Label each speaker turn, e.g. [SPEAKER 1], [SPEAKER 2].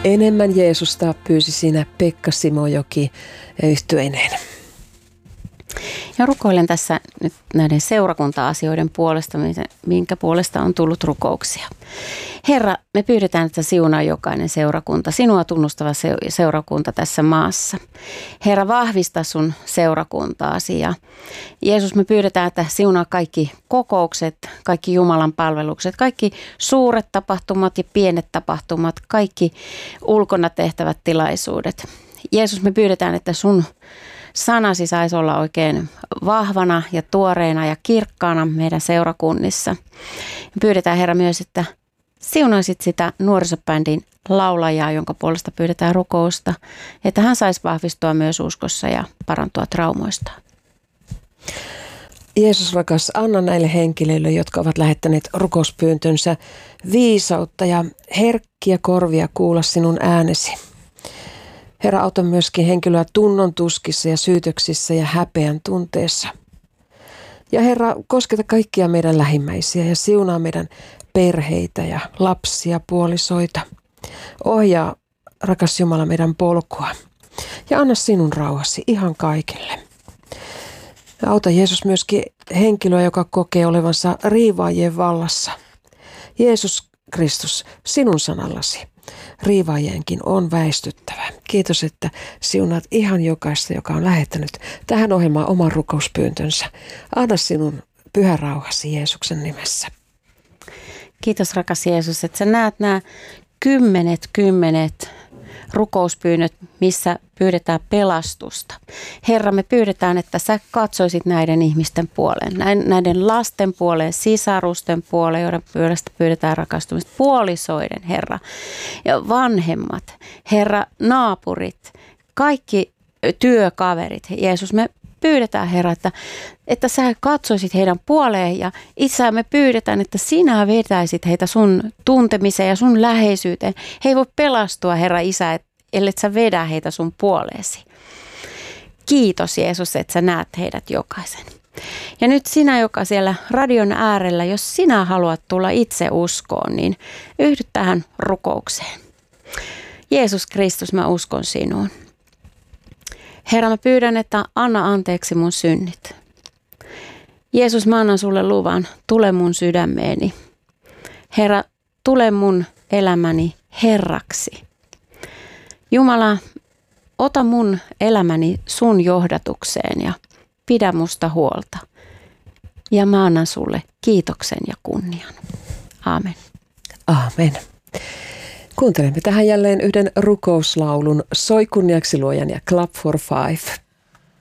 [SPEAKER 1] Enemmän Jeesusta pyysi siinä Pekka Simojoki yhtyeineen.
[SPEAKER 2] Ja rukoilen tässä nyt näiden seurakunta-asioiden puolesta, minkä puolesta on tullut rukouksia. Herra, me pyydetään, että siunaa jokainen seurakunta, sinua tunnustava seurakunta tässä maassa. Herra, vahvista sun seurakuntaasi. Ja Jeesus, me pyydetään, että siunaa kaikki kokoukset, kaikki Jumalan palvelukset, kaikki suuret tapahtumat ja pienet tapahtumat, kaikki ulkona tehtävät tilaisuudet. Jeesus, me pyydetään, että sun sanasi saisi olla oikein vahvana ja tuoreena ja kirkkaana meidän seurakunnissa. Pyydetään, Herra, myös, että siunaisit sitä nuorisobändin laulajaa, jonka puolesta pyydetään rukousta, että hän saisi vahvistua myös uskossa ja parantua traumoista.
[SPEAKER 1] Jeesus rakas, anna näille henkilöille, jotka ovat lähettäneet rukouspyyntönsä, viisautta ja herkkiä korvia kuulla sinun äänesi. Herra, auta myöskin henkilöä tunnon tuskissa ja syytöksissä ja häpeän tunteessa. Ja Herra, kosketa kaikkia meidän lähimmäisiä ja siunaa meidän perheitä ja lapsia, puolisoita. Ohjaa, rakas Jumala, meidän polkua ja anna sinun rauhasi ihan kaikille. Ja auta Jeesus myöskin henkilöä, joka kokee olevansa riivaajien vallassa. Jeesus Kristus, sinun sanallasi. Riivaajienkin on väistyttävä. Kiitos, että siunaat ihan jokaista, joka on lähettänyt tähän ohjelmaan oman rukouspyyntönsä. Anna sinun pyhä rauhasi Jeesuksen nimessä.
[SPEAKER 2] Kiitos rakas Jeesus, että sä näet nämä kymmenet rukouspyynnöt, missä pyydetään pelastusta. Herra, me pyydetään, että sä katsoisit näiden ihmisten puoleen, näiden lasten puoleen, sisarusten puoleen, joiden puolesta pyydetään rakastumista, puolisoiden, Herra, ja vanhemmat, Herra, naapurit, kaikki työkaverit. Jeesus, me pyydetään, Herra, että sä katsoisit heidän puoleen ja itse me pyydetään, että sinä vetäisit heitä sun tuntemiseen ja sun läheisyyteen. He ei voi pelastua, Herra Isä, ellei sä vedä heitä sun puoleesi. Kiitos Jeesus, että sä näet heidät jokaisen. Ja nyt sinä, joka siellä radion äärellä, jos sinä haluat tulla itse uskoon, niin yhdy tähän rukoukseen. Jeesus Kristus, mä uskon sinuun. Herra, mä pyydän, että anna anteeksi mun synnit. Jeesus, mä annan sulle luvan, tule mun sydämeeni. Herra, tule mun elämäni Herraksi. Jumala, ota mun elämäni sun johdatukseen ja pidä musta huolta. Ja mä annan sulle kiitoksen ja kunnian. Aamen.
[SPEAKER 1] Aamen. Kuuntelemme tähän jälleen yhden rukouslaulun Soi kunniaksi luojan ja Clap for Five.